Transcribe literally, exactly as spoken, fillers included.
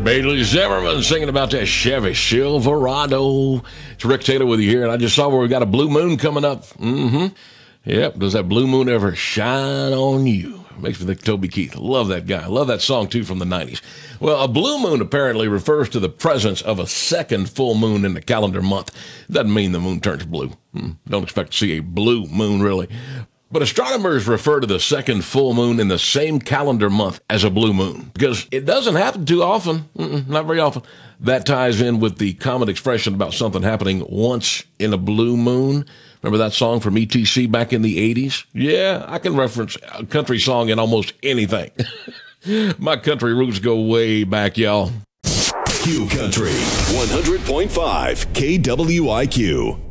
Bailey Zimmerman singing about that Chevy Silverado. It's Rick Taylor with you here, and I just saw where we got a blue moon coming up. Mm-hmm. Yep, does that blue moon ever shine on you? Makes me think of Toby Keith. Love that guy. Love that song, too, from the nineties. Well, a blue moon apparently refers to the presence of a second full moon in the calendar month. Doesn't mean the moon turns blue. Don't expect to see a blue moon, really. But astronomers refer to the second full moon in the same calendar month as a blue moon because it doesn't happen too often, Mm-mm, not very often. That ties in with the common expression about something happening once in a blue moon. Remember that song from E T C back in the eighties? Yeah, I can reference a country song in almost anything. My country roots go way back, y'all. Q Country one hundred point five K W I Q.